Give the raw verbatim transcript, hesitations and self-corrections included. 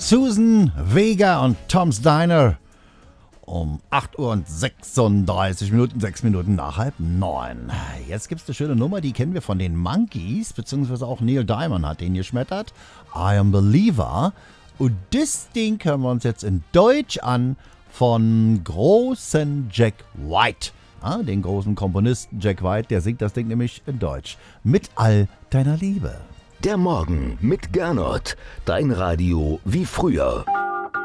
Susan Vega und Tom's Diner um acht Uhr und sechsunddreißig Minuten, sechs Minuten nach halb neun. Jetzt gibt's eine schöne Nummer, die kennen wir von den Monkees, beziehungsweise auch Neil Diamond hat den geschmettert. I Am Believer. Und das Ding hören wir uns jetzt in Deutsch an von großen Jack White. Ja, den großen Komponisten Jack White, der singt das Ding nämlich in Deutsch. Mit all deiner Liebe. Der Morgen mit Gernot. Dein Radio wie früher.